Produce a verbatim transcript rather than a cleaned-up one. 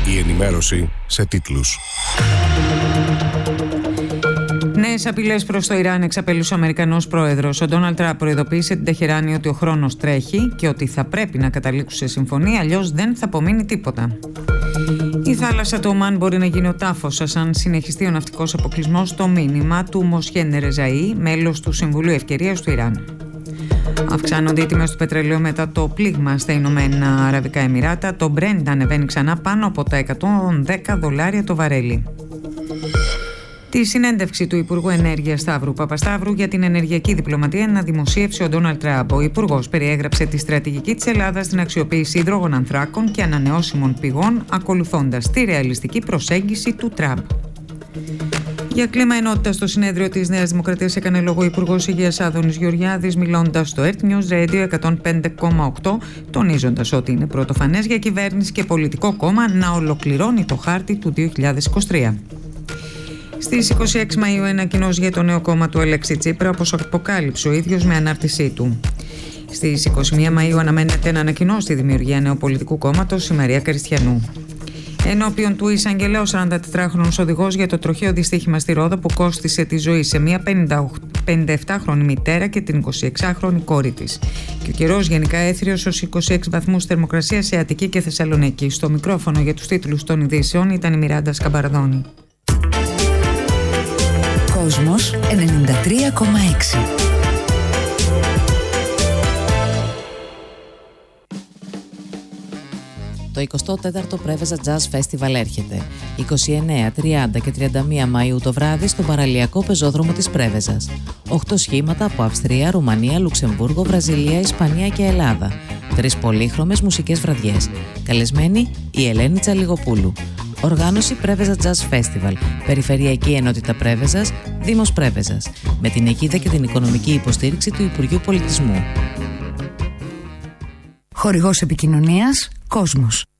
Η ενημέρωση σε τίτλους. Νέες απειλές προς το Ιράν εξαπέλυσε ο Αμερικανός πρόεδρος. Ο Ντόναλντ Τραμπ προειδοποίησε την Τεχεράνη ότι ο χρόνος τρέχει και ότι θα πρέπει να καταλήξουν σε συμφωνία, αλλιώς δεν θα απομείνει τίποτα. Η θάλασσα του Ομάν μπορεί να γίνει ο τάφος σας αν συνεχιστεί ο ναυτικός αποκλεισμός, το μήνυμα του Μοσχέν Ρεζαΐ, μέλος του Συμβουλίου Ευκαιρίας του Ιράν. Αυξάνονται οι τιμές του πετρελαίου μετά το πλήγμα στα Ηνωμένα Αραβικά Εμιράτα. Το Brent ανεβαίνει ξανά πάνω από τα εκατόν δέκα δολάρια το βαρέλι. Τη συνέντευξη του Υπουργού Ενέργειας Σταύρου Παπασταύρου για την ενεργειακή διπλωματία αναδημοσίευσε ο Ντόναλντ Τραμπ. Ο Υπουργός περιέγραψε τη στρατηγική της Ελλάδας στην αξιοποίηση υδρογονανθράκων και ανανεώσιμων πηγών, ακολουθώντας τη ρεαλιστική προσέγγιση του Τραμπ. Για κλίμα ενότητα στο συνέδριο της Νέας Δημοκρατίας έκανε λόγο ο Υπουργός Υγείας Άδωνης Γεωργιάδης, μιλώντας στο Earth News Radio εκατόν πέντε κόμμα οκτώ, τονίζοντας ότι είναι πρωτοφανές για κυβέρνηση και πολιτικό κόμμα να ολοκληρώνει το χάρτη του δύο χιλιάδες είκοσι τρία. Στις είκοσι έξι Μαΐου ανακοινώσει για το νέο κόμμα του Αλέξη Τσίπρα, όπως αποκάλυψε ο ίδιος με ανάρτησή του. Στις είκοσι μία Μαΐου αναμένεται να ανακοινώσει τη δημιουργία νέου πολιτικού κόμματος η Μαρία Καριστιανού. Ενώπιον του εισαγγελέα, ο σαραντατετράχρονος οδηγός για το τροχαίο δυστύχημα στη Ρόδο που κόστισε τη ζωή σε μια πενηνταεπτάχρονη μητέρα και την εικοσιεξάχρονη κόρη της. Και ο καιρός γενικά έθριος ως είκοσι έξι βαθμούς θερμοκρασία σε Αττική και Θεσσαλονίκη. Στο μικρόφωνο για τους τίτλους των ειδήσεων ήταν η Μιράντα Σκαμπαρδόνη. Κόσμος ενενήντα τρία κόμμα έξι. Το εικοστό τέταρτο Πρέβεζα Jazz Festival έρχεται. είκοσι εννέα, τριάντα και τριάντα μία Μαΐου το βράδυ στον παραλιακό πεζόδρομο της Πρέβεζας. Οχτώ σχήματα από Αυστρία, Ρουμανία, Λουξεμβούργο, Βραζιλία, Ισπανία και Ελλάδα. Τρεις πολύχρωμες μουσικές βραδιές. Καλεσμένη η Ελένη Τσαλιγοπούλου. Οργάνωση Πρέβεζα Jazz Festival. Περιφερειακή Ενότητα Πρέβεζας, Δήμος Πρέβεζας. Με την αιγίδα και την οικονομική υποστήριξη του Υπουργείου Πολιτισμού. Χορηγός επικοινωνίας Κόσμος.